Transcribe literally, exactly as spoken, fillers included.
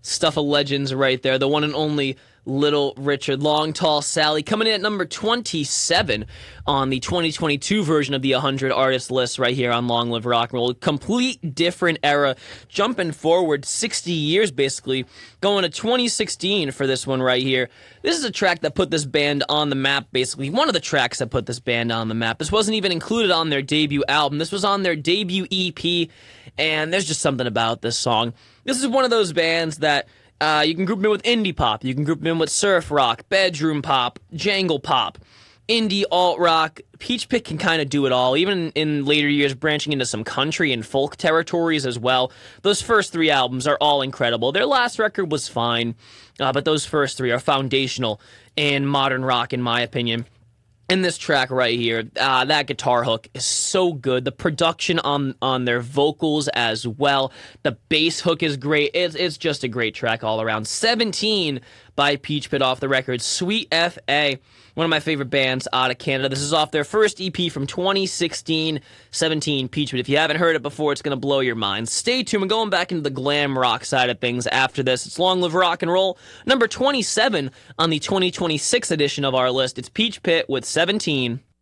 Stuff of legends right there. The one and only Little Richard. Long Tall Sally coming in at number twenty-seven on the twenty twenty-two version of the one hundred artist list right here on Long Live Rock and Roll. Complete different era. Jumping forward sixty years basically. Going to twenty sixteen for this one right here. This is a track that put this band on the map basically. One of the tracks that put this band on the map. This wasn't even included on their debut album. This was on their debut E P. And there's just something about this song. This is one of those bands that Uh, you can group them in with indie pop. You can group them in with surf rock, bedroom pop, jangle pop, indie alt rock. Peach Pit can kind of do it all, even in later years branching into some country and folk territories as well. Those first three albums are all incredible. Their last record was fine, uh, but those first three are foundational in modern rock, in my opinion. In this track right here, uh, that guitar hook is so good. The production on, on their vocals as well. The bass hook is great. It's, it's just a great track all around. seventeen by Peach Pit off the record. Sweet F A, one of my favorite bands out of Canada. This is off their first E P from twenty sixteen, seventeen Peach Pit. If you haven't heard it before, it's going to blow your mind. Stay tuned. We're going back into the glam rock side of things after this. It's Long Live Rock and Roll, number twenty-seven on the twenty twenty-six edition of our list. It's Peach Pit with seventeen.